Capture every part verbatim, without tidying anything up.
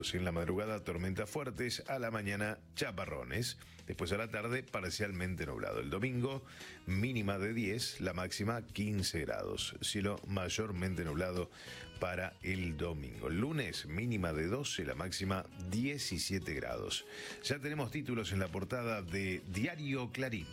En la madrugada tormentas fuertes, a la mañana chaparrones, después a la tarde parcialmente nublado. El domingo mínima de diez, la máxima quince grados, cielo mayormente nublado para el domingo. El lunes mínima de doce, la máxima diecisiete grados. Ya tenemos títulos en la portada de Diario Clarín.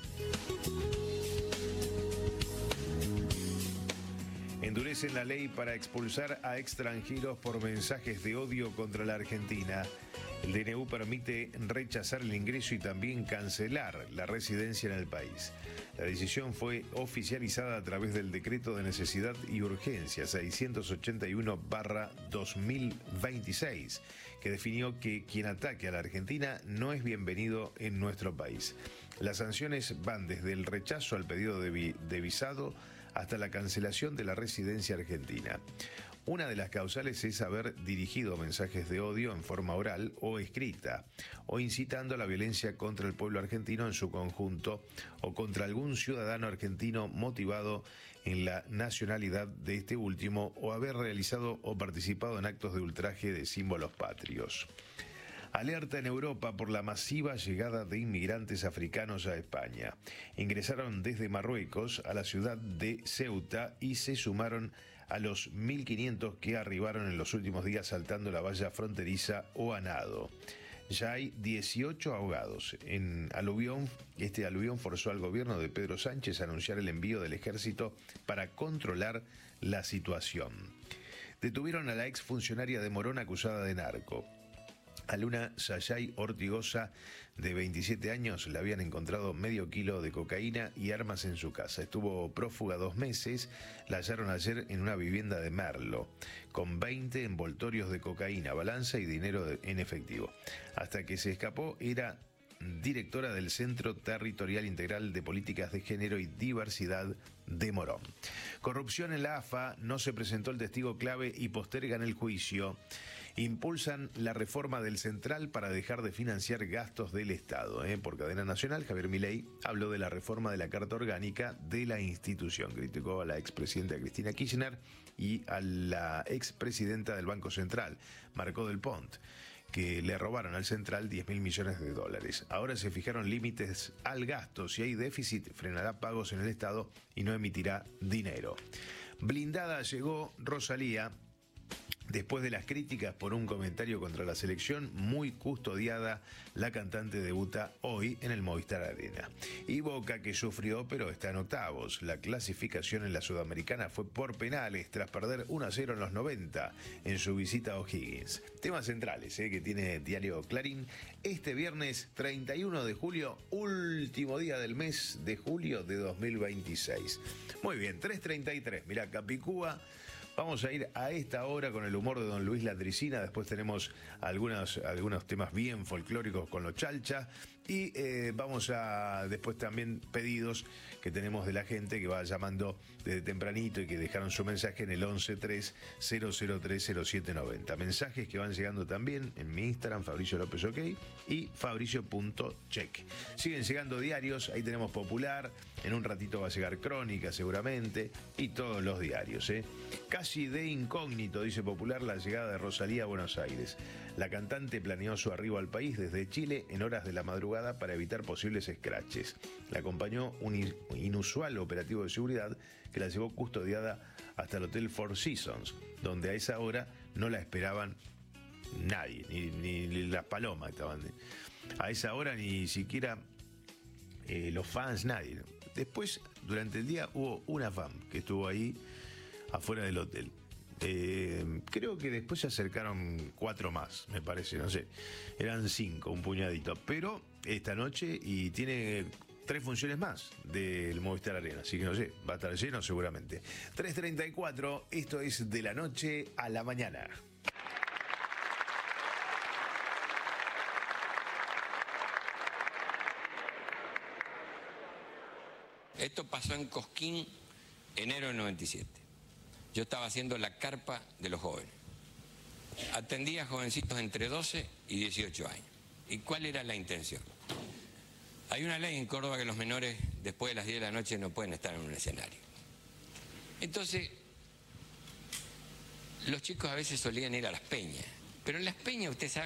Endurecen la ley para expulsar a extranjeros por mensajes de odio contra la Argentina. El D N U permite rechazar el ingreso y también cancelar la residencia en el país. La decisión fue oficializada a través del Decreto de Necesidad y Urgencia seiscientos ochenta y uno barra dos mil veintiséis, que definió que quien ataque a la Argentina no es bienvenido en nuestro país. Las sanciones van desde el rechazo al pedido de, vi de visado hasta la cancelación de la residencia argentina. Una de las causales es haber dirigido mensajes de odio en forma oral o escrita, o incitando a la violencia contra el pueblo argentino en su conjunto, o contra algún ciudadano argentino motivado en la nacionalidad de este último, o haber realizado o participado en actos de ultraje de símbolos patrios. Alerta en Europa por la masiva llegada de inmigrantes africanos a España. Ingresaron desde Marruecos a la ciudad de Ceuta y se sumaron a los mil quinientos que arribaron en los últimos días saltando la valla fronteriza o a nado. Ya hay dieciocho ahogados. En aluvión, este aluvión forzó al gobierno de Pedro Sánchez a anunciar el envío del ejército para controlar la situación. Detuvieron a la exfuncionaria de Morón acusada de narco. A Luna Sayay Ortigosa, de veintisiete años, le habían encontrado medio kilo de cocaína y armas en su casa. Estuvo prófuga dos meses, la hallaron ayer en una vivienda de Merlo, con veinte envoltorios de cocaína, balanza y dinero en efectivo. Hasta que se escapó, era directora del Centro Territorial Integral de Políticas de Género y Diversidad de Morón. Corrupción en la A F A, no se presentó el testigo clave y postergan el juicio. Impulsan la reforma del Central para dejar de financiar gastos del Estado. ¿eh? Por cadena nacional, Javier Milei habló de la reforma de la Carta Orgánica de la institución. Criticó a la expresidenta Cristina Kirchner y a la expresidenta del Banco Central, Marco del Pont, que le robaron al Central diez mil millones de dólares. Ahora se fijaron límites al gasto. Si hay déficit, frenará pagos en el Estado y no emitirá dinero. Blindada llegó Rosalía. Después de las críticas por un comentario contra la selección, muy custodiada, la cantante debuta hoy en el Movistar Arena. Y Boca, que sufrió, pero está en octavos. La clasificación en la Sudamericana fue por penales, tras perder uno a cero en los noventa en su visita a O'Higgins. Temas centrales eh, que tiene Diario Clarín. Este viernes treinta y uno de julio, último día del mes de julio de dos mil veintiséis. Muy bien, tres treinta y tres. Mirá, Capicúa. Vamos a ir a esta hora con el humor de don Luis Latricina. Después tenemos algunos, algunos temas bien folclóricos con los Chalcha. Y eh, vamos a después también pedidos que tenemos de la gente que va llamando desde tempranito y que dejaron su mensaje en el once tres cero cero tres cero siete noventa. Mensajes que van llegando también en mi Instagram, Fabricio López OK, y fabricio.check. Siguen llegando diarios, ahí tenemos Popular, en un ratito va a llegar Crónica seguramente, y todos los diarios. ¿eh? Casi de incógnito, dice Popular, la llegada de Rosalía a Buenos Aires. La cantante planeó su arribo al país desde Chile en horas de la madrugada para evitar posibles escraches. La acompañó un inusual operativo de seguridad que la llevó custodiada hasta el Hotel Four Seasons, donde a esa hora no la esperaban nadie, ni, ni las palomas estaban. A esa hora ni siquiera eh, los fans, nadie. Después, durante el día, hubo una fan que estuvo ahí afuera del hotel. Eh, creo que después se acercaron cuatro más, me parece, no sé. Eran cinco, un puñadito. Pero esta noche, y tiene tres funciones más del Movistar Arena, así que no sé, va a estar lleno seguramente. tres treinta y cuatro, esto es De la Noche a la Mañana. Esto pasó en Cosquín, enero del noventa y siete. Yo estaba haciendo la carpa de los jóvenes. Atendía a jovencitos entre doce y dieciocho años. ¿Y cuál era la intención? Hay una ley en Córdoba que los menores después de las diez de la noche no pueden estar en un escenario. Entonces, los chicos a veces solían ir a las peñas. Pero en Las Peñas usted sabe